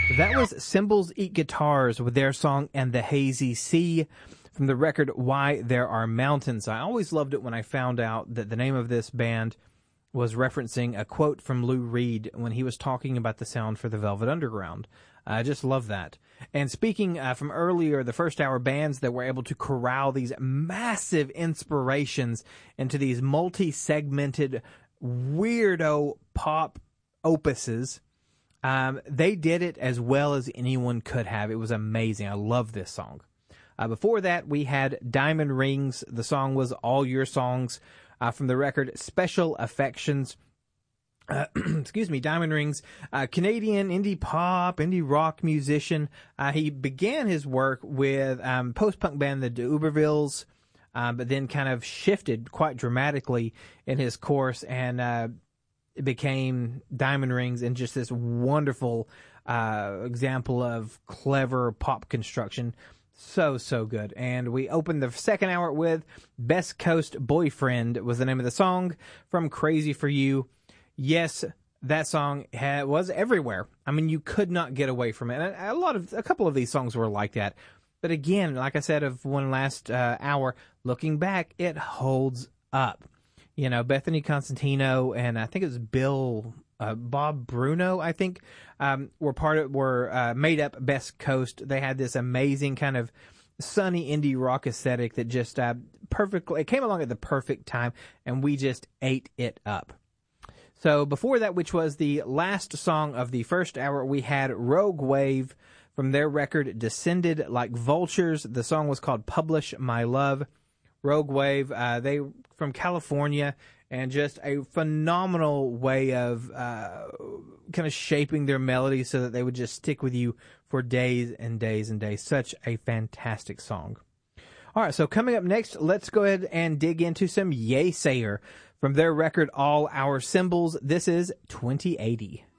That was Cymbals Eat Guitars with their song And the Hazy Sea from the record Why There Are Mountains. I always loved it when I found out that the name of this band was referencing a quote from Lou Reed when he was talking about the sound for the Velvet Underground. I just love that. And speaking from earlier, the first hour, bands that were able to corral these massive inspirations into these multi-segmented weirdo pop opuses, they did it as well as anyone could have. It was amazing. I love this song. Before that, we had Diamond Rings. The song was All Your Songs from the record Special Affections. Diamond Rings, Canadian indie pop, indie rock musician. He began his work with post-punk band the D'Urbervilles, but then kind of shifted quite dramatically in his course and it became Diamond Rings and just this wonderful example of clever pop construction. So good. And we opened the second hour with Best Coast Boyfriend was the name of the song from Crazy For You. Yes, that song was everywhere. I mean, you could not get away from it. And a couple of these songs were like that. But again, like I said of one last hour, looking back, it holds up. You know, Bethany Constantino and I think it was Bob Bruno, I think, were made up Best Coast. They had this amazing kind of sunny indie rock aesthetic that just perfectly, it came along at the perfect time, and we just ate it up. So before that, which was the last song of the first hour, we had Rogue Wave from their record Descended Like Vultures. The song was called Publish My Love. Rogue Wave, they from California, and just a phenomenal way of kind of shaping their melody so that they would just stick with you for days and days and days. Such a fantastic song. All right, so coming up next, let's go ahead and dig into some Yeasayer from their record All Our Symbols. This is 2080.